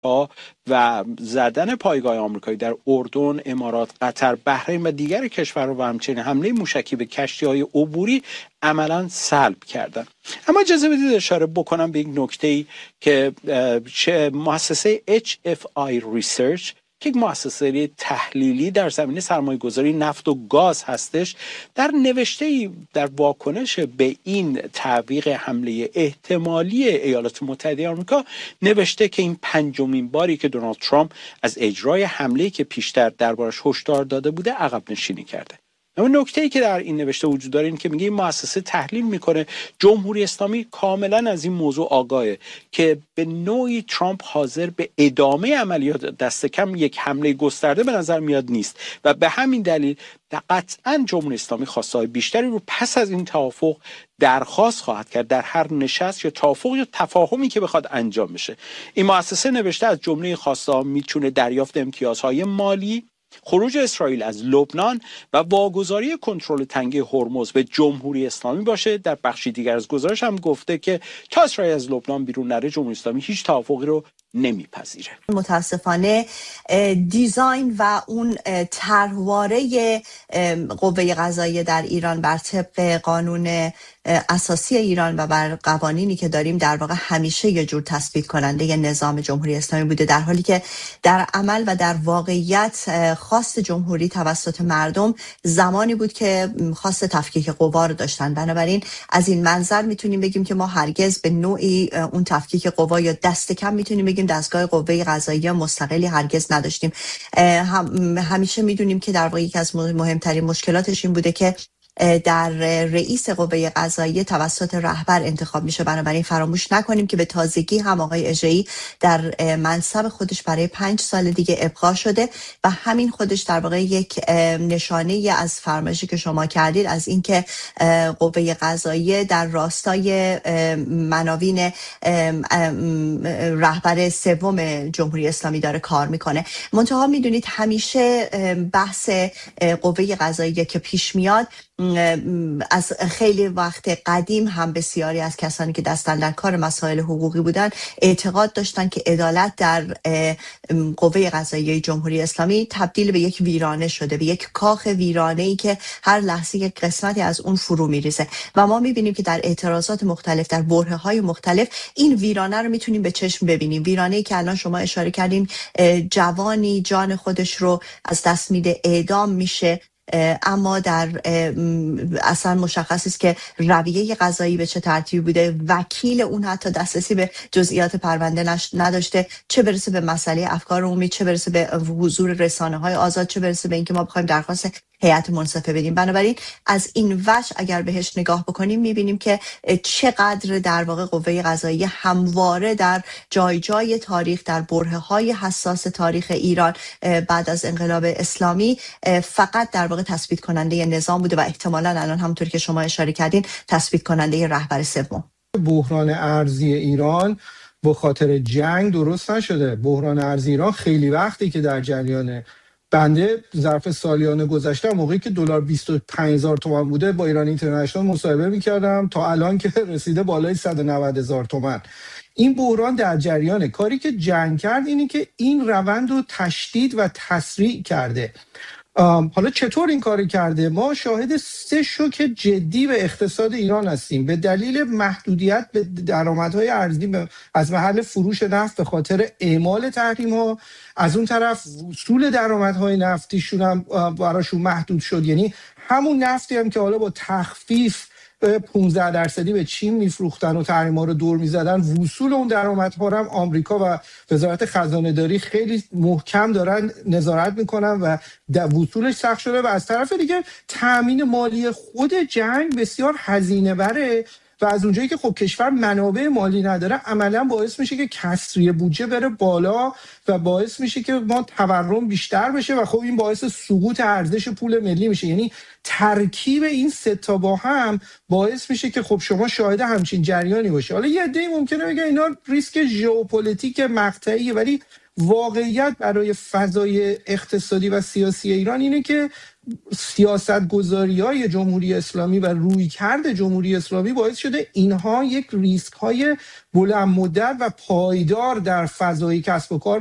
ها و زدن پایگاه آمریکایی در اردن، امارات، قطر، بحرین و دیگر کشورها و همچنین حمله موشکی به کشتی‌های عبوری عملاً سلب کردن. اما اجازه بدید اشاره بکنم به یک نکته‌ای که مؤسسه HFI Research که یک مؤسسه تحلیلی در زمینه سرمایه‌گذاری نفت و گاز هستش، در نوشته‌ای در واکنش به این تعویق حمله احتمالی ایالات متحده آمریکا نوشته که این پنجمین باری که دونالد ترامپ از اجرای حمله‌ای که پیشتر دربارش هشدار داده بوده عقب نشینی کرده. اما نکته‌ای که در این نوشته وجود داره این که میگه این مؤسسه تحلیل میکنه جمهوری اسلامی کاملا از این موضوع آگاهه که به نوعی ترامپ حاضر به ادامه عملیات دست کم یک حمله گسترده به نظر میاد نیست و به همین دلیل قطعا جمهوری اسلامی خواستهای بیشتری رو پس از این توافق درخواست خواهد کرد در هر نشست یا توافق یا تفاهمی که بخواد انجام بشه. این مؤسسه نوشته از جمله خواستها میتونه دریافت امتیازهای مالی، خروج اسرائیل از لبنان و واگذاری کنترل تنگه هرمز به جمهوری اسلامی باشه. در بخشی دیگر از گزارش هم گفته که تا اسرائیل از لبنان بیرون نره جمهوری اسلامی هیچ توافقی رو نمیپذیره. متاسفانه دیزاین و اون طرحواره قوه قضاییه در ایران بر طبق قانون اساسی ایران و بر قوانینی که داریم در واقع همیشه یه جور تثبیت کننده ی نظام جمهوری اسلامی بوده، در حالی که در عمل و در واقعیت خواست جمهوری توسط مردم زمانی بود که خواست تفکیک قوا رو داشتن. بنابراین از این منظر میتونیم بگیم که ما هرگز به نوعی اون تفکیک قوا یا دست کم میتونیم بگیم دستگاه قوه قضاییه مستقلی هرگز نداشتیم. همیشه میدونیم که در واقع یکی از مهمترین مشکلاتش این بوده که در رئیس قوه قضاییه توسط رهبر انتخاب میشه. بنابراین فراموش نکنیم که به تازگی هم آقای اژه‌ای در منصب خودش برای 5 سال دیگه ابقا شده و همین خودش در واقع یک نشانه از فرمایشی که شما کردید از اینکه قوه قضاییه در راستای مناوین رهبر سوم جمهوری اسلامی داره کار میکنه. منتها میدونید همیشه بحث قوه قضاییه که پیش میاد از خیلی وقت قدیم هم بسیاری از کسانی که دستن در کار مسائل حقوقی بودن اعتقاد داشتن که عدالت در قوه قضاییه جمهوری اسلامی تبدیل به یک ویرانه شده، به یک کاخ ویرانه‌ای که هر لحظه یک قسمتی از اون فرو میریزه و ما میبینیم که در اعتراضات مختلف در برهه‌های مختلف این ویرانه رو میتونیم به چشم ببینیم. ویرانه‌ای که الان شما اشاره کردین جوانی جان خودش رو از دست میده، اعدام میشه، اما در اصلا مشخص است که رویه قضایی به چه ترتیبی بوده. وکیل اون حتی دسترسی به جزئیات پرونده نداشته، چه برسه به مسئله افکار عمومی، چه برسه به حضور رسانه‌های آزاد، چه برسه به اینکه ما بخوایم درخواست هیئت منصفه بدیم. بنابراین از این وجه اگر بهش نگاه بکنیم میبینیم که چقدر در واقع قوه قضاییه همواره در جای جای تاریخ، در برهه‌های حساس تاریخ ایران بعد از انقلاب اسلامی فقط در واقع تثبیت کننده نظام بوده و احتمالاً الان همونطور که شما اشاره کردین تثبیت کننده رهبر سوم. بحران ارزی ایران به خاطر جنگ درست نشده. بحران ارزی ایران خیلی وقتی که در جریانه. بنده ظرف سالیان گذشته موقعی که دلار 25000 تومان بوده با ایران اینترنشنال مصاحبه می‌کردم تا الان که رسیده بالای 190000 تومان. این بحران در جریانه. کاری که جنگ کرد اینه که این روند رو تشدید و تسریع کرده. حالا چطور این کاری کرده؟ ما شاهد 3 شوک جدی به اقتصاد ایران هستیم به دلیل محدودیت به درآمدهای ارزی از محل فروش نفت به خاطر اعمال تحریم‌ها. از اون طرف وصول درآمدهای نفتیشون هم براشون محدود شد، یعنی همون نفتی هم که حالا با تخفیف 15% به چین میفروختن و تحریم‌ها رو دور می‌زدن، وصول اون درآمدها رو هم آمریکا و وزارت خزانه‌داری خیلی محکم دارن نظارت میکنن و وصولش سخت شده و از طرف دیگه تأمین مالی خود جنگ بسیار هزینه بره و از اونجایی که خب کشور منابع مالی نداره عملا باعث میشه که کسری بودجه بره بالا و باعث میشه که ما تورم بیشتر بشه و خب این باعث سقوط ارزش پول ملی میشه. یعنی ترکیب این 3 تا با هم باعث میشه که خب شما شاهد همچین جریانی باشه. حالا یه عده‌ای ممکنه بگن اینا ریسک ژئوپلیتیک مقطعیه، ولی واقعیت برای فضای اقتصادی و سیاسی ایران اینه که سیاست گذاری های جمهوری اسلامی و رویکرد جمهوری اسلامی باعث شده اینها یک ریسک های بلند مدت و پایدار در فضای کسب و کار